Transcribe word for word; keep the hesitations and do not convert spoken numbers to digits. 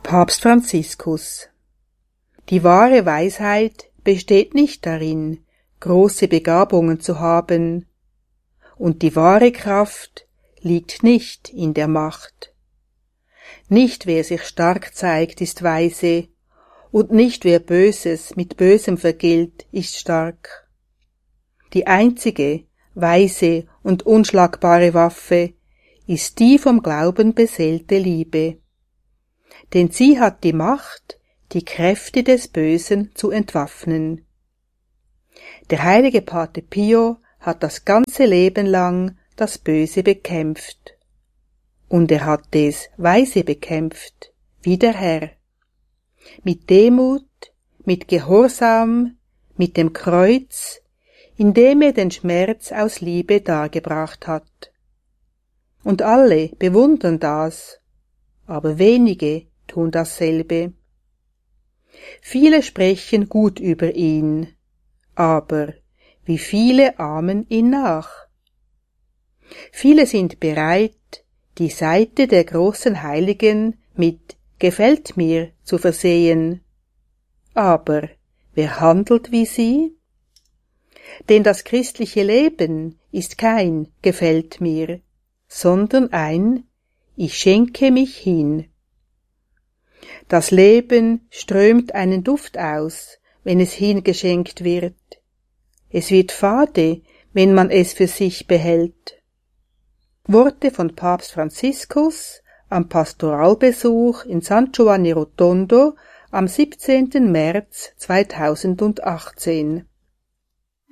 Papst Franziskus. Die wahre Weisheit besteht nicht darin, große Begabungen zu haben, und die wahre Kraft liegt nicht in der Macht. Nicht wer sich stark zeigt, ist weise, und nicht wer Böses mit Bösem vergilt, ist stark. Die einzige, weise und unschlagbare Waffe ist die vom Glauben beseelte Liebe. Denn sie hat die Macht, die Kräfte des Bösen zu entwaffnen. Der heilige Pater Pio hat das ganze Leben lang das Böse bekämpft. Und er hat es weise bekämpft, wie der Herr. Mit Demut, mit Gehorsam, mit dem Kreuz, indem er den Schmerz aus Liebe dargebracht hat. Und alle bewundern das, aber wenige tun dasselbe. Viele sprechen gut über ihn, aber wie viele ahmen ihn nach? Viele sind bereit, die Seite der großen Heiligen mit »Gefällt mir« zu versehen. Aber wer handelt wie sie? Denn das christliche Leben ist kein »Gefällt mir«, sondern ein »Ich schenke mich hin«. Das Leben strömt einen Duft aus, wenn es hingeschenkt wird. Es wird fade, wenn man es für sich behält. Worte von Papst Franziskus am Pastoralbesuch in San Giovanni Rotondo am siebzehnten März zweitausendachtzehn.